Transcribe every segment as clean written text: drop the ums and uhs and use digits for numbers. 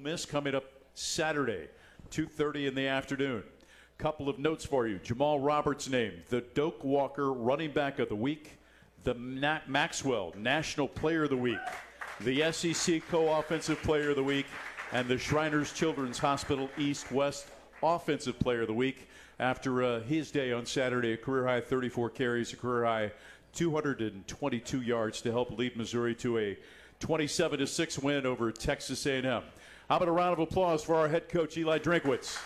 Miss coming up Saturday, 2:30 in the afternoon. Couple of notes for you. Jamal Roberts named the Doak Walker Running Back of the Week, the Maxwell National Player of the Week, the SEC Co-Offensive Player of the Week, and the Shriners Children's Hospital East-West Offensive Player of the Week after his day on Saturday, a career-high 34 carries, a career-high 222 yards to help lead Missouri to a 27-6 win over Texas A&M. How about a round of applause for our head coach, Eli Drinkwitz?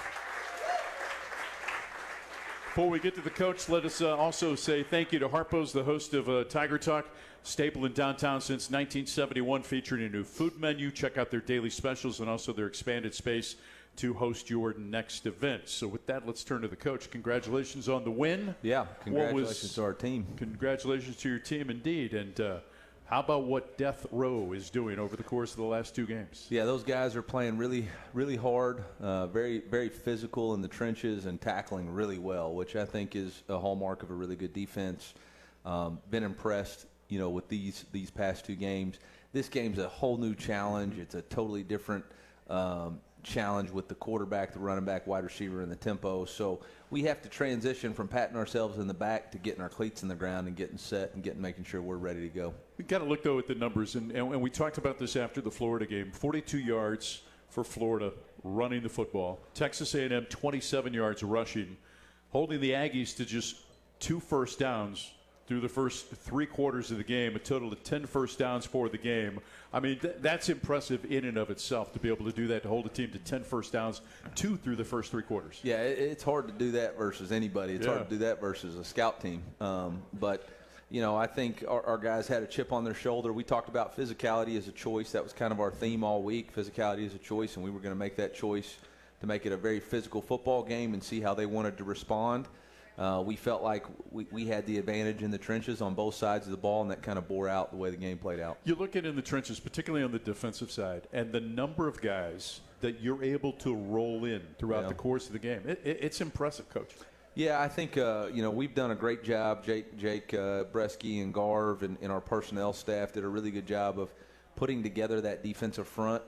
Before we get to the coach, let us also say thank you to Harpo's, the host of Tiger Talk, staple in downtown since 1971, featuring a new food menu. Check out their daily specials and also their expanded space to host your next event. So with that, let's turn to the coach. Congratulations on the win. Yeah, congratulations to our team. Congratulations to your team, indeed. And how about what Death Row is doing over the course of the last two games? Yeah, those guys are playing really, really hard, very, very physical in the trenches and tackling really well, which I think is a hallmark of a really good defense. Been impressed, with these past two games. This game's a whole new challenge. It's a totally different challenge with the quarterback, the running back, wide receiver, and the tempo. So we have to transition from patting ourselves in the back to getting our cleats in the ground and getting set and making sure we're ready to go. We got to look, though, at the numbers, and we talked about this after the Florida game. 42 yards for Florida running the football. Texas A&M 27 yards rushing, holding the Aggies to just 2 first downs through the first 3 quarters of the game, a total of 10 first downs for the game. I mean, that's impressive in and of itself to be able to do that, to hold a team to 10 first downs, 2 through the first 3 quarters. Yeah, it's hard to do that versus anybody. It's hard to do that versus a scout team. But I think our guys had a chip on their shoulder. We talked about physicality as a choice. That was kind of our theme all week, physicality as a choice, and we were going to make that choice to make it a very physical football game and see how they wanted to respond. We felt like we had the advantage in the trenches on both sides of the ball, and that kind of bore out the way the game played out. You look at in the trenches, particularly on the defensive side, and the number of guys that you're able to roll in throughout the course of the game. It's impressive, Coach. Yeah, I think, we've done a great job. Jake Bresky and Garv and our personnel staff did a really good job of putting together that defensive front.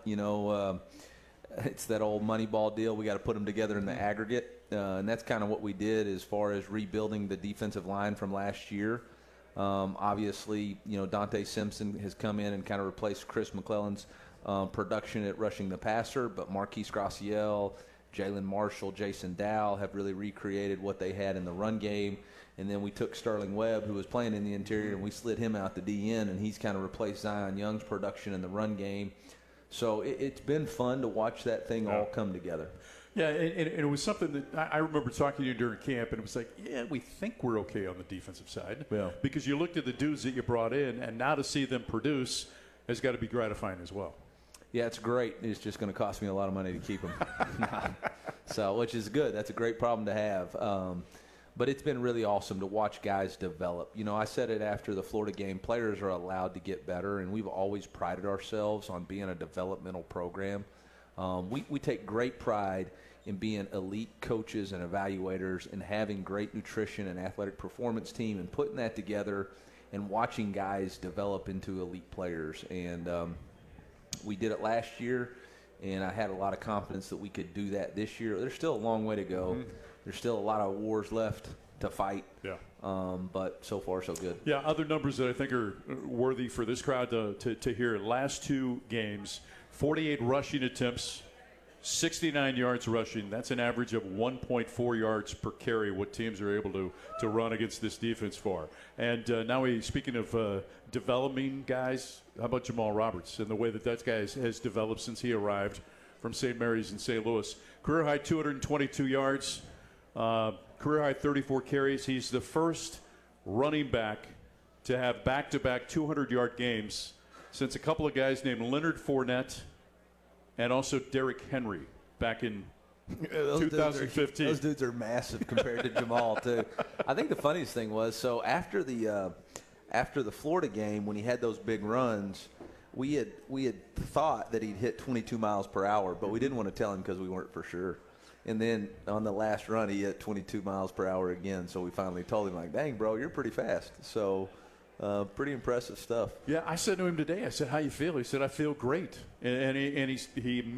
It's that old money ball deal. We got to put them together in the aggregate. And that's kind of what we did as far as rebuilding the defensive line from last year. Obviously, Dante Simpson has come in and kind of replaced Chris McClellan's production at rushing the passer, but Marquise Graciel, Jalen Marshall, Jason Dow have really recreated what they had in the run game. And then we took Sterling Webb, who was playing in the interior, and we slid him out to DN, and he's kind of replaced Zion Young's production in the run game. So it's been fun to watch that thing all come together. Yeah, and it was something that I remember talking to you during camp, and it was like, we think we're okay on the defensive side. Yeah. Because you looked at the dudes that you brought in, and now to see them produce has got to be gratifying as well. Yeah, it's great. It's just going to cost me a lot of money to keep them. So, which is good. That's a great problem to have. But it's been really awesome to watch guys develop. I said it after the Florida game, players are allowed to get better, and we've always prided ourselves on being a developmental program. We take great pride in being elite coaches and evaluators and having great nutrition and athletic performance team and putting that together and watching guys develop into elite players. And we did it last year, and I had a lot of confidence that we could do that this year. There's still a long way to go. Mm-hmm. There's still a lot of wars left to fight. Yeah. But so far, so good. Yeah, other numbers that I think are worthy for this crowd to hear. Last 2 games, 48 rushing attempts, 69 yards rushing. That's an average of 1.4 yards per carry, what teams are able to run against this defense for. And now speaking of developing guys, how about Jamal Roberts and the way that guy has developed since he arrived from St. Mary's in St. Louis? Career high 222 yards, career high 34 carries. He's the first running back to have back-to-back 200-yard games since a couple of guys named Leonard Fournette and also Derrick Henry back in 2015. Those dudes are massive compared to Jamal, too. I think the funniest thing was, so after the Florida game, when he had those big runs, we had thought that he'd hit 22 miles per hour, but we didn't want to tell him because we weren't for sure. And then on the last run, he hit 22 miles per hour again, so we finally told him, like, dang, bro, you're pretty fast. So pretty impressive stuff. Yeah, I said to him today, I said, how you feel? He said, I feel great. And he